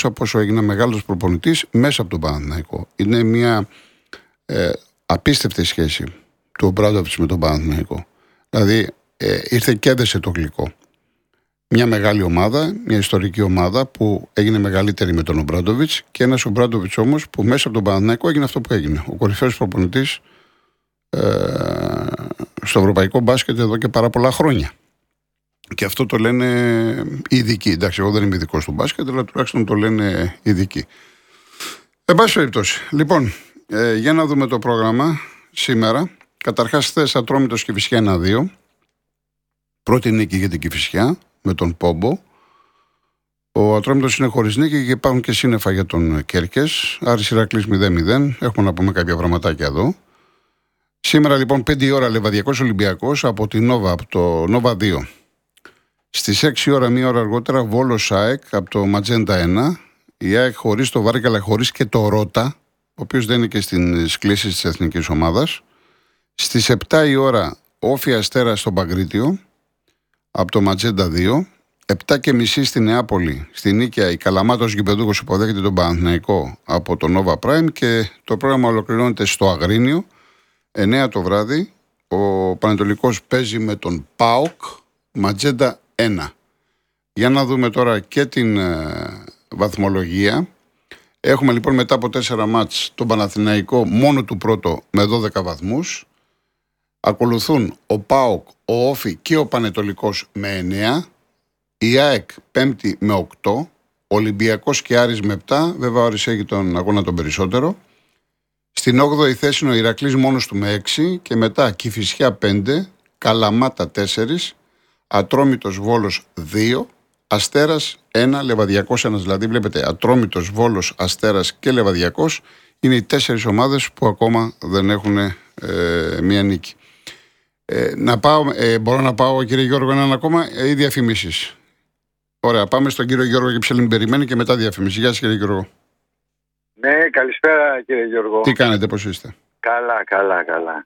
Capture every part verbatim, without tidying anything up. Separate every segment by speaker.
Speaker 1: από όσο έγινε μεγάλος προπονητής μέσα από τον Παναθηναϊκό. Είναι μια ε, απίστευτη σχέση του Ομπράντοβιτς με τον Παναθηναϊκό. Δηλαδή ε, ήρθε και έδεσε το γλυκό. Μια μεγάλη ομάδα, μια ιστορική ομάδα που έγινε μεγαλύτερη με τον Ομπράντοβιτς και ένας Ομπράντοβιτς όμως που μέσα από τον Παναθηναϊκό έγινε αυτό που έγινε. Ο κορυφαίος προπονητής ε, στο ευρωπαϊκό μπάσκετ εδώ και πάρα πολλά χρόνια. Και αυτό το λένε οι ειδικοί. Εντάξει, εγώ δεν είμαι ειδικός του μπάσκετ, αλλά τουλάχιστον το λένε οι ειδικοί. Εν πάση περιπτώσει, λοιπόν, ε, για να δούμε το πρόγραμμα σήμερα. Καταρχάς, χθες Ατρόμητος Κηφισιά ένα δύο. Πρώτη νίκη για την Κηφισιά με τον Πόμπο. Ο Ατρόμητος είναι χωρίς νίκη και υπάρχουν και σύννεφα για τον Κέρκες. Άρης Ηρακλής μηδέν μηδέν. Έχουμε να πούμε κάποια πραγματάκια εδώ. Σήμερα λοιπόν πέντε η ώρα Λεβαδιακός Ολυμπιακός από τη Νόβα, από το Νόβα δύο. Στις έξι η ώρα, μία ώρα αργότερα, Βόλος ΑΕΚ από το Ματζέντα ένα. Η ΑΕΚ χωρίς το Βάρκα, αλλά χωρίς και το Ρώτα, ο οποίος δεν είναι και στις κλήσεις της εθνικής ομάδας. Στις επτά η ώρα, Όφη Αστέρα στο Παγκρίτιο από το Ματζέντα δύο. επτά και μισή στη Νεάπολη, στη Νίκαια, η Καλαμάτος Γηπεδούχος υποδέχεται τον Παναθηναϊκό από το Nova Prime και το πρόγραμμα ολοκληρώνεται στο Αγρίνιο. εννιά το βράδυ, ο Πανετολικός παίζει με τον ΠΑΟΚ, Ματζέντα ένα. Για να δούμε τώρα και την ε, βαθμολογία. Έχουμε λοιπόν μετά από τέσσερα μάτς τον Παναθηναϊκό μόνο του πρώτο με δώδεκα βαθμούς. Ακολουθούν ο ΠΑΟΚ, ο Όφη και ο Πανετολικός με εννιά. Η ΑΕΚ πέμπτη με οκτώ. Ολυμπιακός και Άρης με επτά. Βέβαια ο Άρης έχει τον αγώνα τον περισσότερο. Στην όγδοη θέση είναι ο Ηρακλής μόνος του με έξι. Και μετά Κηφισιά πέντε. Καλαμάτα τέσσερα. Ατρόμητος Βόλος δύο. Αστέρας ένα. Λεβαδιακός ένα. Δηλαδή βλέπετε Ατρόμητος, Βόλος, Αστέρας και Λεβαδιακός είναι οι τέσσερις ομάδες που ακόμα δεν έχουν ε, μία νίκη. Ε, να πάω, ε, μπορώ να πάω κύριε Γιώργο έναν ακόμα ε, ή διαφημίσεις? Ωραία, πάμε στον κύριο Γιώργο Κυψέλη, περιμένει και μετά διαφημίσεις. Γεια σας κύριε Γιώργο.
Speaker 2: Ναι, καλησπέρα κύριε Γιώργο.
Speaker 1: Τι κάνετε, πώς είστε?
Speaker 2: Καλά, καλά, καλά.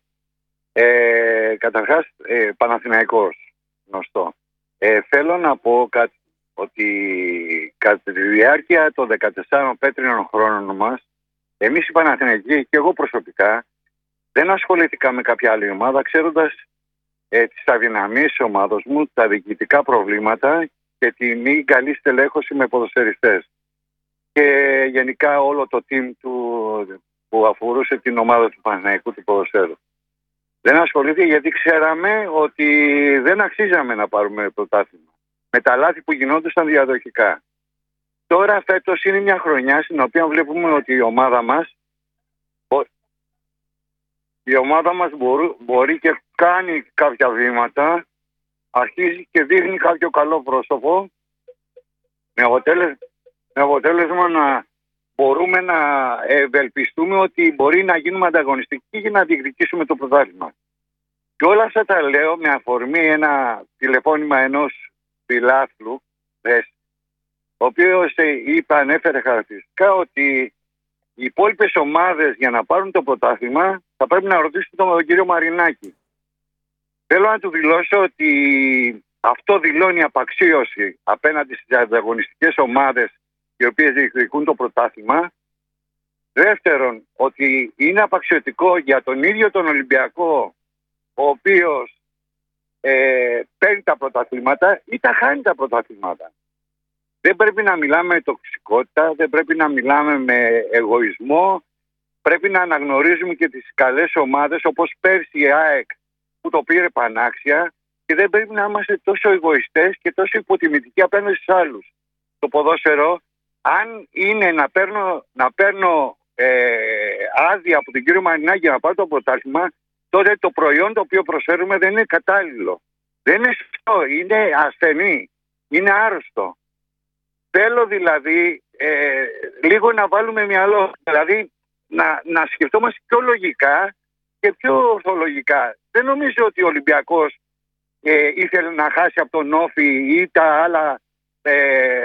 Speaker 2: Ε, καταρχάς, ε, Παναθηναϊκός, γνωστό. Ε, θέλω να πω κάτι, ότι κατά τη διάρκεια των δεκατεσσάρων πέτρινων χρόνων μας, εμείς οι Παναθηναϊκοί και εγώ προσωπικά, δεν ασχολήθηκα με κάποια άλλη ομάδα, ξέροντας ε, τις αδυναμίες της ομάδας μου, τα διοικητικά προβλήματα και τη μη καλή στελέχωση με ποδοσφαιριστές. Και γενικά όλο το team του που αφορούσε την ομάδα του Παναθηναϊκού του ποδοσφαίρου. Δεν ασχολήθηκε γιατί ξέραμε ότι δεν αξίζαμε να πάρουμε πρωτάθλημα. Με τα λάθη που γινόντουσαν διαδοχικά. Τώρα φέτος είναι μια χρονιά στην οποία βλέπουμε ότι η ομάδα μας η ομάδα μας μπορεί, μπορεί και κάνει κάποια βήματα, αρχίζει και δείχνει κάποιο καλό πρόσωπο, με αποτέλεσμα, με αποτέλεσμα να μπορούμε να ευελπιστούμε ότι μπορεί να γίνουμε ανταγωνιστικοί και να διεκδικήσουμε το πρωτάθλημα. Και όλα αυτά τα λέω με αφορμή ένα τηλεφώνημα ενός φιλάθλου, ο οποίος είπε, ανέφερε χαρακτηριστικά ότι οι υπόλοιπες ομάδες για να πάρουν το πρωτάθλημα θα πρέπει να ρωτήσουν τον, τον κύριο Μαρινάκη. Θέλω να του δηλώσω ότι αυτό δηλώνει απαξίωση απέναντι στις ανταγωνιστικές ομάδες οι οποίες διεκδικούν το πρωτάθλημα. Δεύτερον, ότι είναι απαξιωτικό για τον ίδιο τον Ολυμπιακό, ο οποίος ε, παίρνει τα πρωταθλήματα ή τα χάνει τα πρωταθλήματα. Δεν πρέπει να μιλάμε με τοξικότητα, δεν πρέπει να μιλάμε με εγωισμό. Πρέπει να αναγνωρίζουμε και τις καλές ομάδες, όπως πέρσι η ΑΕΚ που το πήρε πανάξια, και δεν πρέπει να είμαστε τόσο εγωιστές και τόσο υποτιμητικοί απέναντι στους άλλους. Το ποδόσφαιρο, αν είναι να παίρνω, να παίρνω ε, άδεια από τον κύριο Μαρινάκη για να πάρω το πρωτάθλημα, τότε το προϊόν το οποίο προσφέρουμε δεν είναι κατάλληλο. Δεν είναι σωστό, είναι ασθενή, είναι άρρωστο. Θέλω δηλαδή ε, λίγο να βάλουμε μυαλό, δηλαδή να, να σκεφτόμαστε πιο λογικά και πιο ορθολογικά. Δεν νομίζω ότι ο Ολυμπιακός ε, ήθελε να χάσει από τον Όφη ή τα άλλα ε,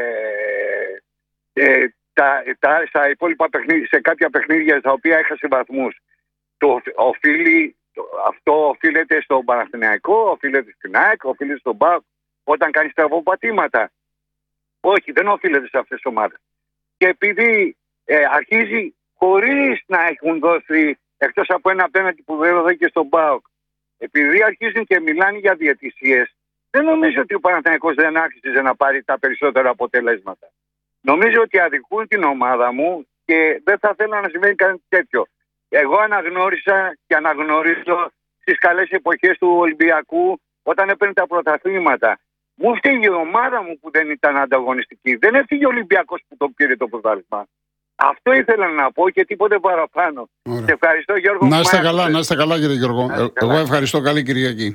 Speaker 2: ε, τα, τα, στα υπόλοιπα παιχνίδια, σε κάποια παιχνίδια στα οποία έχασε βαθμούς. Το, οφείλει, το, αυτό οφείλεται στον Παναθηναϊκό, οφείλεται στην ΑΕΚ, οφείλεται στον ΠΑΟΚ όταν κάνει στραβοπατήματα. Όχι, δεν οφείλεται σε αυτές τις ομάδες. και επειδή ε, αρχίζει χωρίς να έχουν δώσει, εκτός από ένα απέναντι που δεν δόθηκε στον ΠΑΟΚ, επειδή αρχίζουν και μιλάνε για διαιτησίες, δεν νομίζω ότι ο Παναθηναϊκός δεν άξιζε να πάρει τα περισσότερα αποτελέσματα. Νομίζω ότι αδικούν την ομάδα μου και δεν θα θέλω να συμβαίνει κάτι τέτοιο. Εγώ αναγνώρισα και αναγνωρίζω στις καλές εποχές του Ολυμπιακού όταν έπαιρνε τα πρωταθλήματα. Μου φτύγει η ομάδα μου που δεν ήταν ανταγωνιστική. Δεν έφυγε ο Ολυμπιακός που το πήρε το πρωτάθλημα. Αυτό ήθελα να πω και τίποτε παραπάνω. Σε ευχαριστώ, Γιώργο.
Speaker 1: Να είστε καλά, να είστε καλά, κύριε Γιώργο. Ε, εγώ ευχαριστώ. Καλή Κυριακή.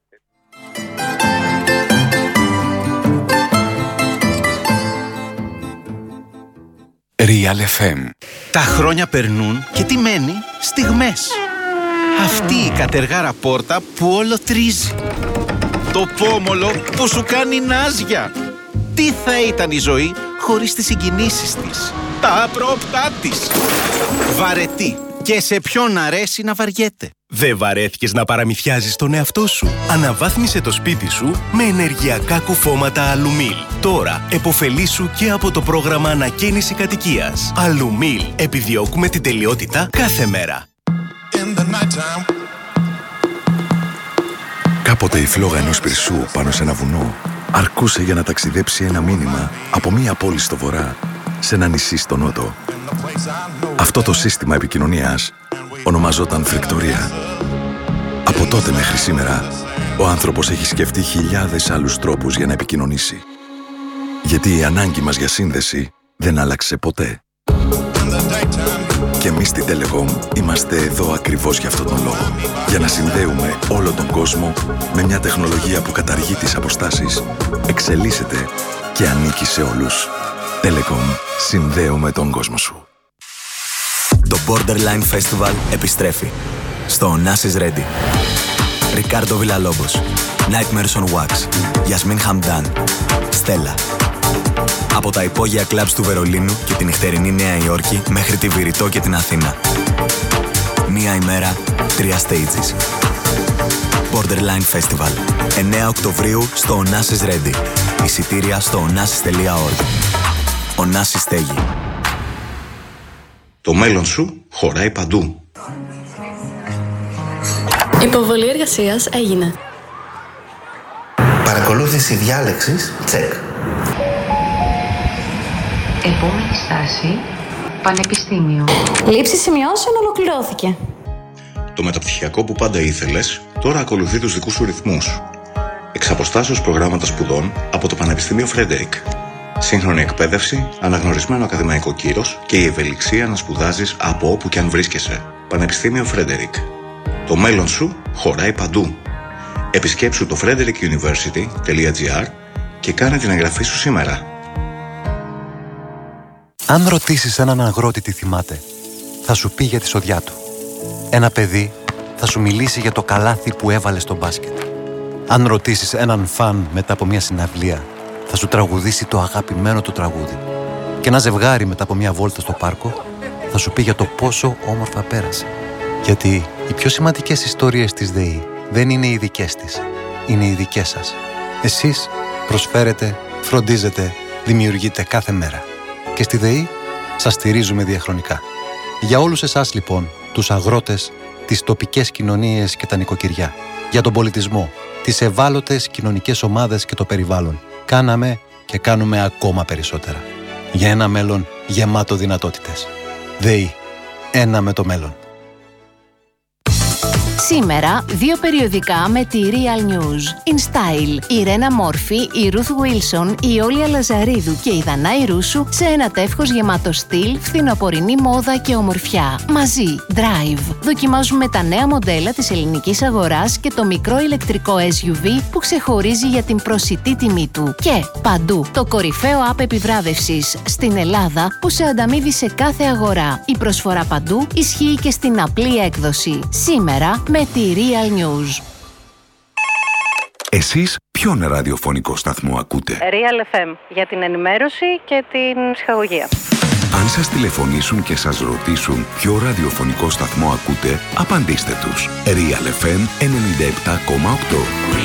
Speaker 3: Real εφ εμ.
Speaker 4: Τα χρόνια περνούν και τι μένει? Στιγμές. Αυτή η κατεργάρα πόρτα που όλο τρίζει. Το πόμολο που σου κάνει νάζια. Τι θα ήταν η ζωή χωρίς τις συγκινήσεις της, τα απρόπτά της. Βαρετή. Και σε ποιον αρέσει να βαριέται.
Speaker 3: Δεν βαρέθηκες να παραμυθιάζεις τον εαυτό σου? Αναβάθμισε το σπίτι σου με ενεργειακά κουφώματα Αλουμίλ. Τώρα επωφελήσου και από το πρόγραμμα ανακαίνιση κατοικίας. Αλουμίλ. Επιδιώκουμε την τελειότητα κάθε μέρα.
Speaker 5: Κάποτε η φλόγα ενός πυρσού πάνω σε ένα βουνό αρκούσε για να ταξιδέψει ένα μήνυμα από μία πόλη στο βορρά σε ένα νησί στο νότο. Αυτό το σύστημα επικοινωνίας ονομαζόταν φρικτορία. Από τότε μέχρι σήμερα, ο άνθρωπος έχει σκεφτεί χιλιάδες άλλους τρόπους για να επικοινωνήσει. Γιατί η ανάγκη μας για σύνδεση δεν άλλαξε ποτέ. Και εμείς στην Telecom είμαστε εδώ ακριβώς για αυτόν τον λόγο. Για να συνδέουμε όλο τον κόσμο με μια τεχνολογία που καταργεί τις αποστάσεις, εξελίσσεται και ανήκει σε όλους. Telecom. Συνδέουμε τον κόσμο σου.
Speaker 6: Το Borderline Festival επιστρέφει στο Onassis Ready. Ρικάρντο Villalobos, Nightmares on Wax, Yasmin Hamdan, Stella. Από τα υπόγεια κλαμπς του Βερολίνου και την νυχτερινή Νέα Υόρκη μέχρι τη Βηρητό και την Αθήνα. Μία ημέρα, τρία stages. Borderline Festival. εννέα Οκτωβρίου στο Onassis Ready. Εισιτήρια στο onassis τελεία org. Onassis στέγη.
Speaker 7: Το μέλλον σου χωράει παντού.
Speaker 8: Υποβολή εργασίας έγινε.
Speaker 9: Παρακολούθηση διάλεξης, τσεκ.
Speaker 10: Επόμενη στάση, πανεπιστήμιο.
Speaker 8: Λήψη σημειώσεων ολοκληρώθηκε.
Speaker 7: Το μεταπτυχιακό που πάντα ήθελες, τώρα ακολουθεί τους δικούς σου ρυθμούς. Εξ αποστάσεως προγράμματα σπουδών από το Πανεπιστήμιο Φρέντερικ. Σύγχρονη εκπαίδευση, αναγνωρισμένο ακαδημαϊκό κύρος και η ευελιξία να σπουδάζεις από όπου και αν βρίσκεσαι. Πανεπιστήμιο Φρέντερικ. Το μέλλον σου χωράει παντού. Επισκέψου το frederick university τελεία gr και κάνε την εγγραφή σου σήμερα.
Speaker 11: Αν ρωτήσεις έναν αγρότη τι θυμάται, θα σου πει για τη σοδιά του. Ένα παιδί θα σου μιλήσει για το καλάθι που έβαλε στο μπάσκετ. Αν ρωτήσεις έναν φαν μετά από μια συναυλία, θα σου τραγουδήσει το αγαπημένο του τραγούδι. Και ένα ζευγάρι μετά από μια βόλτα στο πάρκο θα σου πει για το πόσο όμορφα πέρασε. Γιατί οι πιο σημαντικές ιστορίες της ΔΕΗ δεν είναι οι δικές της, είναι οι δικές σας. Εσείς προσφέρετε, φροντίζετε, δημιουργείτε κάθε μέρα. Και στη ΔΕΗ σας στηρίζουμε διαχρονικά. Για όλους εσάς λοιπόν, τους αγρότες, τις τοπικές κοινωνίες και τα νοικοκυριά, για τον πολιτισμό, τις ευάλωτες κοινωνικές ομάδες και το περιβάλλον, κάναμε και κάνουμε ακόμα περισσότερα. Για ένα μέλλον γεμάτο δυνατότητες. ΔΕΗ. Ένα με το μέλλον.
Speaker 12: Σήμερα, δύο περιοδικά με τη Real News. In Style, η Ρένα Μόρφη, η Ruth Wilson, η Όλια Λαζαρίδου και η Δανάη Ρούσου σε ένα τεύχος γεμάτο στυλ, φθινοπορεινή μόδα και ομορφιά. Μαζί, Drive. Δοκιμάζουμε τα νέα μοντέλα της ελληνικής αγοράς και το μικρό ηλεκτρικό ες γιου βι που ξεχωρίζει για την προσιτή τιμή του. Και παντού, το κορυφαίο app επιβράβευσης στην Ελλάδα που σε ανταμείβει σε κάθε αγορά. Η προσφορά παντού ισχύει και στην απλή έκδοση. Σήμερα, με τη Real News.
Speaker 5: Εσείς ποιον ραδιοφωνικό σταθμό ακούτε?
Speaker 13: Real εφ εμ για την ενημέρωση και την ψυχαγωγία.
Speaker 5: Αν σας τηλεφωνήσουν και σας ρωτήσουν ποιο ραδιοφωνικό σταθμό ακούτε, απαντήστε τους. Real εφ εμ ενενήντα επτά κόμμα οκτώ.